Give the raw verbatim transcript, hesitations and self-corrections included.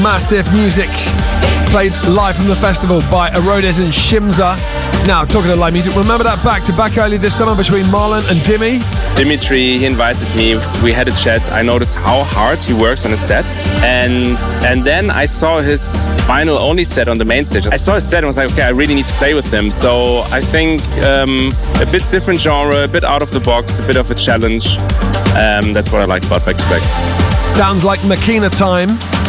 massive music played live from the festival by Arodes and Shimza. Now, talking of live music, remember that back-to-back early this summer between Marlon and Dimmy? Dimitri, he invited me, we had a chat, I noticed how hard he works on his sets, and and then I saw his vinyl only set on the main stage. I saw his set and was like, okay, I really need to play with him. So I think um, a bit different genre, a bit out of the box, a bit of a challenge. Um, that's what I like about back-to-backs. Sounds like Makina time.